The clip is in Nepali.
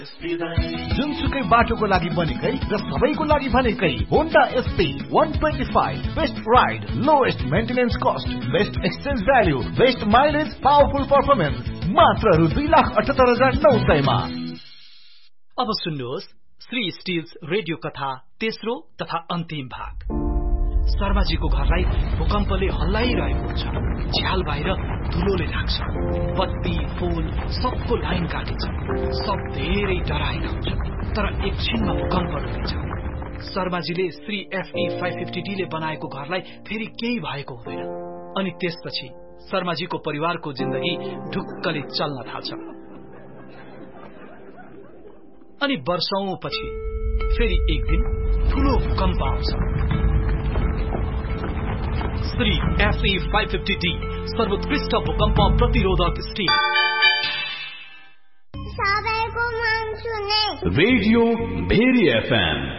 जुनसुकै बाटोको लागि बनेकै र सबैको लागि भनेकै Honda SP 125 best ride, lowest maintenance cost, best exchange value, best mileage, powerful performance मात्र रु 2,78,900 मा। अब सुन्नुहोस् श्री स्टिल्स रेडियो कथा तेस्रो तथा अन्तिम भाग। शर्माजीको घरलाई भूकम्पले हल्लाइरहेको हुन्छ। झ्याल बाहिर धुलोले ढाक्छ। बत्ती फोन सबको लाइन काटिन्छ। सब धेरै डराएका हुन्छ। तर एकछिनमा भूकम्प रोकिन्छ। शर्माजीले श्री FE 550D ले बनाएको घरलाई फेरि केही भएको हुँदैन। अनि त्यसपछि शर्माजीको परिवारको जिन्दगी ढुक्कले चल्न थाल्छ। अनि वर्षौंपछि फेरि एक दिन ठूलो भूकम्प आउँछ। श्री FE 550D सर्वोत्कृष्ट भूकम्प प्रतिरोधक स्टिल। सबैको मन सुने रेडियो भेरी FM